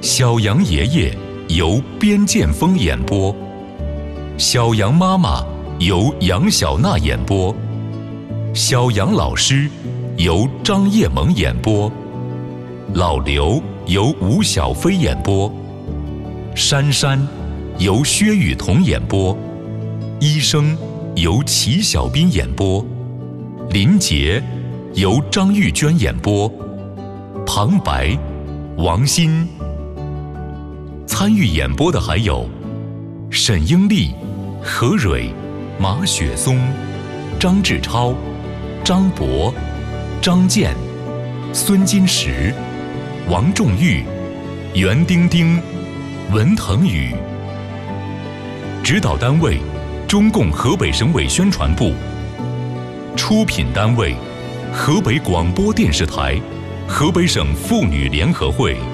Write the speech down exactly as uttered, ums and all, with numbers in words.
小杨爷爷由边建峰演播，小杨妈妈由杨小娜演播，小杨老师由张叶萌演播，老刘由吴小飞演播，珊珊由薛雨桐演播，医生由齐小斌演播，林杰由张玉娟演播，旁白王鑫。参与演播的还有沈英丽、何蕊、马雪松、张志超、张博、张健、孙金石、王仲玉、袁丁丁、文腾宇。指导单位中共河北省委宣传部。出品单位河北广播电视台、河北省妇女联合会。